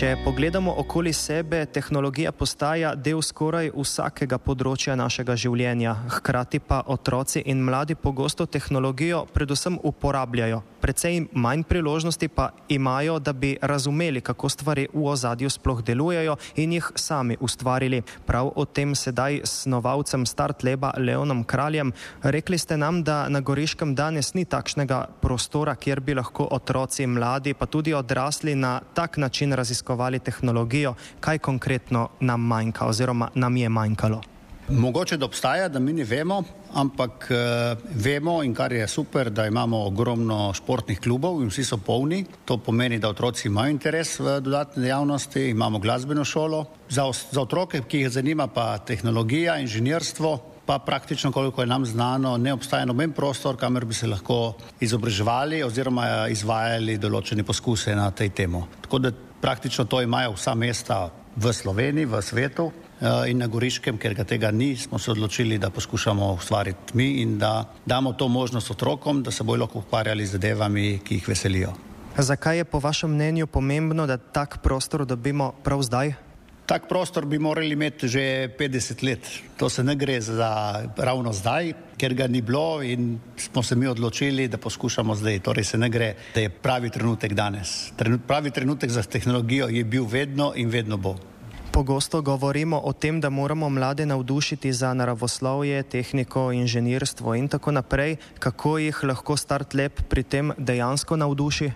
Če pogledamo okoli sebe, tehnologija postaja del skoraj vsakega področja našega življenja. Hkrati pa otroci in mladi pogosto tehnologijo predvsem uporabljajo. Precej manj priložnosti pa imajo, da bi razumeli, kako stvari v ozadju sploh delujejo in jih sami ustvarili. Prav o tem sedaj s snovalcem Startlaba Leonom Kraljem. Rekli ste nam, da na Goriškem danes ni takšnega prostora, kjer bi lahko otroci, mladi pa tudi odrasli na tak način raziskovali tehnologijo. Kaj konkretno nam manjka oziroma nam je manjkalo? Mogoče, da obstaja, da mi ne vemo, ampak vemo, in kar je super, da imamo ogromno športnih klubov in vsi so polni. To pomeni, da otroci imajo interes v dodatne dejavnosti, imamo glasbeno šolo. Za otroke, ki jih zanima pa tehnologija, inženirstvo, pa praktično, koliko je nam znano, ne obstaja noben prostor, kamor bi se lahko izobraževali oziroma izvajali določene poskuse na tej temo. Tako da praktično to imajo vsa mesta v Sloveniji, v svetu in na Goriškem, ker ga tega ni, smo se odločili, da poskušamo ustvariti mi in da damo to možnost otrokom, da se bojo lahko ukvarjali z zadevami, ki jih veselijo. Zakaj je po vašem mnenju pomembno, da tak prostor dobimo prav zdaj? Tak prostor bi morali imeti že 50 let. To se ne gre za ravno zdaj, ker ga ni bilo in smo se mi odločili, da poskušamo zdaj. Torej se ne gre, da je pravi trenutek danes. Pravi trenutek za tehnologijo je bil vedno in vedno bo. Pogosto govorimo o tem, da moramo mlade navdušiti za naravoslovje, tehniko, inženirstvo in tako naprej. Kako jih lahko Startlab pri tem dejansko navduši?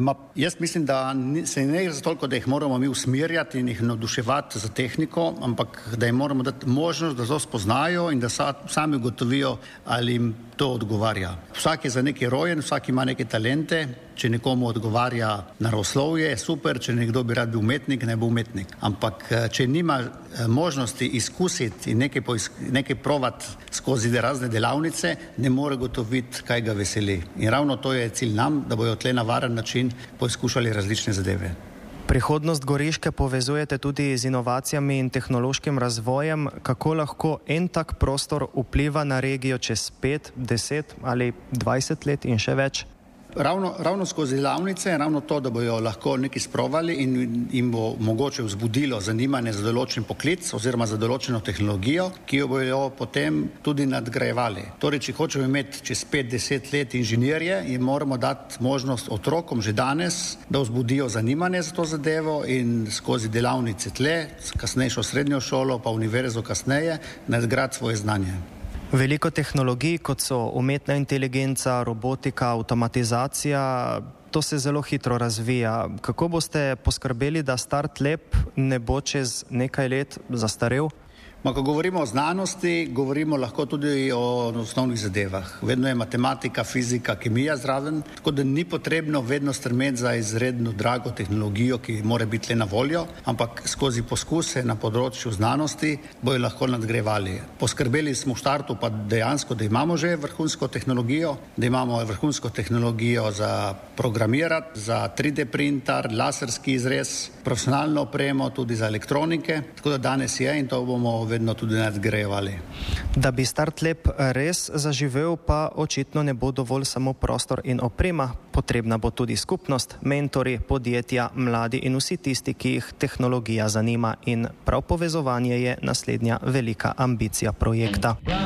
Jaz mislim, da se ne gre za toliko, da jih moramo mi usmerjati in jih navduševati za tehniko, ampak da jim moramo dati možnost, da to spoznajo in da sami ugotovijo, ali jim to odgovarja. Vsak je za nekaj rojen, vsak ima neke talente. Če nekomu odgovarja naravoslovje, je super, če nekdo bi rad bil umetnik, ne bo umetnik. Ampak če nima možnosti izkusiti in nekaj provat skozi razne delavnice, ne more gotoviti, kaj ga veseli. In ravno to je cilj nam, da bojo tle na varen način poizkušali različne zadeve. Prihodnost Goriške povezujete tudi z inovacijami in tehnološkim razvojem. Kako lahko en tak prostor vpliva na regijo čez 5, 10 ali 20 let in še več? Ravno skozi delavnice, ravno to, da bojo lahko nekaj sprovali in jim bo mogoče vzbudilo zanimanje za določen poklic oziroma za določeno tehnologijo, ki jo bojo potem tudi nadgrajevali. Torej, če hočemo imeti čez 5-10 let inženirje, jim moramo dati možnost otrokom že danes, da vzbudijo zanimanje za to zadevo in skozi delavnice tle, kasnejšo srednjo šolo pa univerzo kasneje, nadgraditi svoje znanje. Veliko tehnologij, kot so umetna inteligenca, robotika, avtomatizacija, to se zelo hitro razvija. Kako boste poskrbeli, da Startlab ne bo čez nekaj let zastarel? Ko govorimo o znanosti, govorimo lahko tudi o osnovnih zadevah. Vedno je matematika, fizika, kemija zraven, tako da ni potrebno vedno strmeti za izredno drago tehnologijo, ki mora biti le na voljo, ampak skozi poskuse na področju znanosti bojo lahko nadgrajevali. Poskrbeli smo v štartu pa dejansko, da imamo že vrhunsko tehnologijo, da imamo vrhunsko tehnologijo za programirati, za 3D printer, laserski izrez, profesionalno opremo, tudi za elektronike, tako da danes je in to bomo vedno tudi nadgrajevali. Da bi Startlab res zaživel, pa očitno ne bo dovolj samo prostor in oprema, potrebna bo tudi skupnost, mentori, podjetja, mladi in vsi tisti, ki jih tehnologija zanima, in prav povezovanje je naslednja velika ambicija projekta.